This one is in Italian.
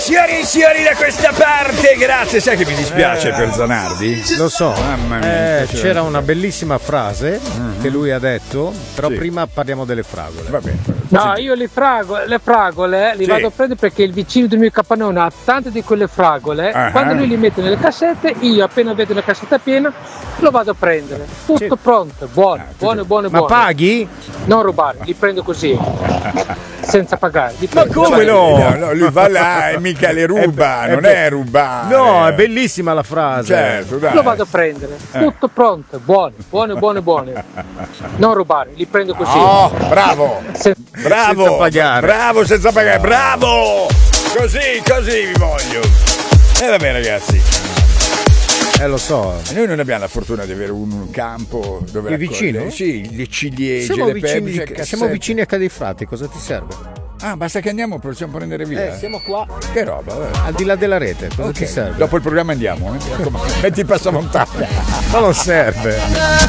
Signori e signori da questa parte, grazie. Sai che mi dispiace per Zanardi? Lo so. Mamma mia, c'era una bellissima frase che lui ha detto, però prima parliamo delle fragole. Va bene. No, io le fragole li vado a prendere perché il vicino del mio capannone ha tante di quelle fragole. Quando lui li mette nelle cassette, io appena vedo una cassetta piena lo vado a prendere. Tutto pronto, buono. Ma paghi? Non rubare, li prendo così. Senza pagare. Ma come no? No, lui va là e mica le ruba, non è rubare. No, è bellissima la frase. Certo, dai. Lo vado a prendere. Tutto pronto, buono. Non rubare, li prendo così. Oh, bravo. Bravo. Senza pagare. Bravo senza pagare. Bravo. Così vi voglio. E vabbè ragazzi. Lo so. Noi non abbiamo la fortuna di avere un campo dove È vicino? Sì, le ciliegie, Siamo le vicini, pepe, siamo vicini a Cadifrati, cosa ti serve? Ah, basta che andiamo, possiamo prendere via. Siamo qua. Che roba, vabbè. Al di là della rete, cosa Ok, ti serve? Dopo il programma andiamo. Metti il passamontagna. Ma non serve.